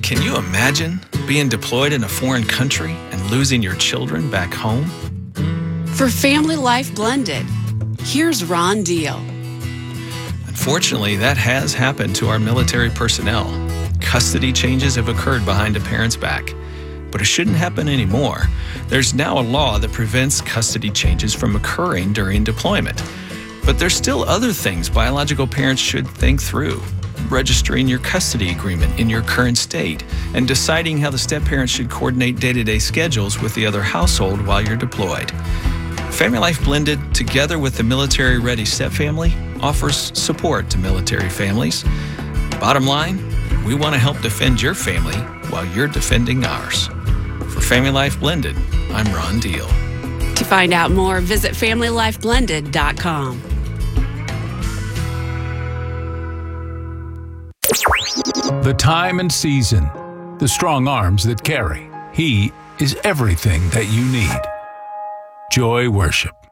Can you imagine being deployed in a foreign country and losing your children back home? For Family Life Blended, here's Ron Deal. Unfortunately, that has happened to our military personnel. Custody changes have occurred behind a parent's back. But it shouldn't happen anymore. There's now a law that prevents custody changes from occurring during deployment. But there's still other things biological parents should think through. Registering your custody agreement in your current state and deciding how the step-parents should coordinate day-to-day schedules with the other household while you're deployed. Family Life Blended, together with the Military Ready Step Family, offers support to military families. Bottom line, we want to help defend your family while you're defending ours. For Family Life Blended, I'm Ron Deal. To find out more, visit FamilyLifeBlended.com. The time and season, the strong arms that carry. He is everything that you need. Joy Worship.